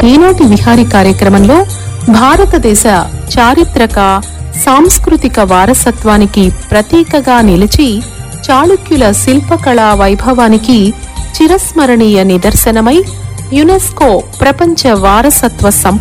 ఈనాటి విహారీ కార్యక్రమంలో భారతదేశ చారిత్రక సాంస్కృతిక వారసత్వానికి ప్రతీకగా నిలిచి చాళుక్యుల శిల్పకళా వైభవానికి చిరస్మరణీయ నిదర్శనమై యునెస్కో ప్రపంచ వారసత్వ